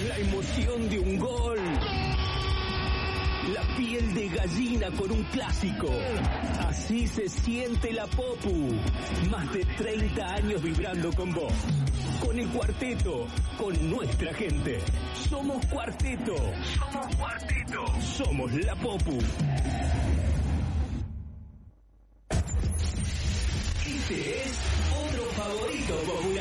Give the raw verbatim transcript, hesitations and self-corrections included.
La emoción de un gol. La piel de gallina con un clásico. Así se siente la Popu. Más de treinta años vibrando con vos. Con el cuarteto, con nuestra gente. Somos cuarteto. Somos cuarteto. Somos la Popu. Este es otro favorito popular.